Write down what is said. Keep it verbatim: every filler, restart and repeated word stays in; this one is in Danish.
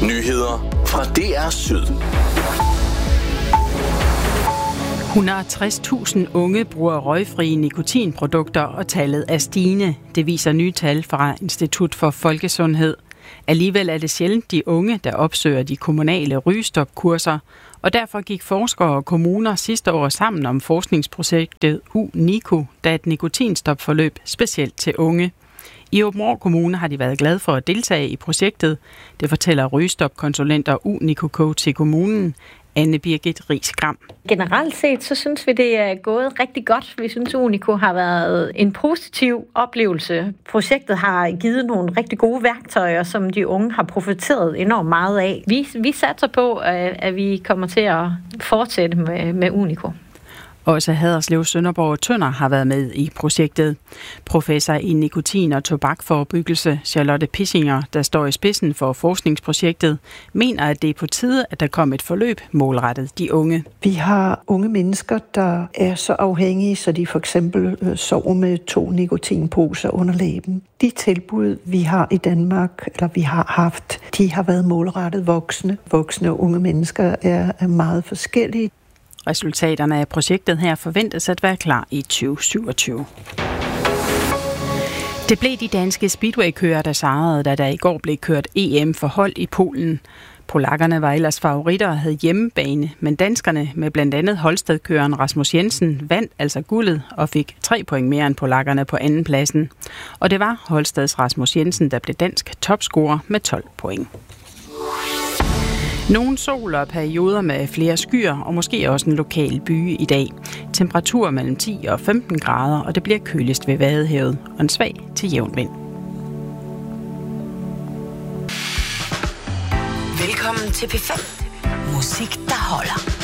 Nyheder fra D R Syd. et hundrede og tres tusind unge bruger røgfrie nikotinprodukter, og tallet er stigende. Det viser nye tal fra Institut for Folkesundhed. Alligevel er det sjældent de unge, der opsøger de kommunale rygestopkurser, og derfor gik forskere og kommuner sidste år sammen om forskningsprojektet U-Nico, der er et nikotinstopforløb specielt til unge. I Aabenraa Kommune har de været glade for at deltage i projektet. Det fortæller rygestopkonsulent og U-Nico-coach i kommunen, Anne Birgit Riis-Gram. Generelt set, så synes vi, det er gået rigtig godt. Vi synes, U-Nico har været en positiv oplevelse. Projektet har givet nogle rigtig gode værktøjer, som de unge har profiteret enormt meget af. Vi, vi satser på, at vi kommer til at fortsætte med, med U-Nico. Også Haderslev, Sønderborg og Tønder har været med i projektet. Professor i nikotin- og tobakforebyggelse, Charlotte Pissinger, der står i spidsen for forskningsprojektet, mener, at det er på tide, at der kommer et forløb målrettet de unge. Vi har unge mennesker, der er så afhængige, så de for eksempel sover med to nikotinposer under læben. De tilbud, vi har i Danmark, eller vi har haft, de har været målrettet voksne. Voksne og unge mennesker er, er meget forskellige. Resultaterne af projektet her forventes at være klar i tyve syvogtyve. Det blev de danske speedway-kører, der sejrede, da der i går blev kørt E M for hold i Polen. Polakkerne var ellers favoritter og havde hjemmebane, men danskerne med blandt andet Holsted-køren Rasmus Jensen vandt altså guldet og fik tre point mere end polakkerne på anden pladsen. Og det var Holsteds Rasmus Jensen, der blev dansk topscorer med tolv point. Nogle sol og perioder med flere skyer, og måske også en lokal byge i dag. Temperatur mellem ti og femten grader, og det bliver køligst ved Vadehavet, og en svag til jævn vind. Velkommen til P fem. Musik, der holder.